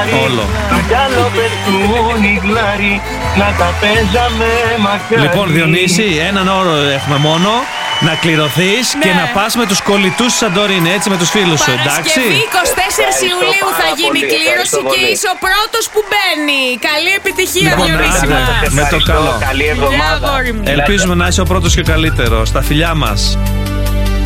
Όλο. Λοιπόν, Διονύση, έναν όρο έχουμε μόνο. Να κληρωθείς και να πας με τους κολλητούς στη Σαντορίνη, έτσι, με τους φίλους σου, εντάξει. Παρασκευή 24 Ιουλίου θα γίνει η κλήρωση και είσαι ο πρώτος που μπαίνει. Καλή επιτυχία, Διονύση μας. Με το καλό. Καλή εβδομάδα. Ελπίζουμε να είσαι ο πρώτος και ο καλύτερος. Τα φιλιά μας.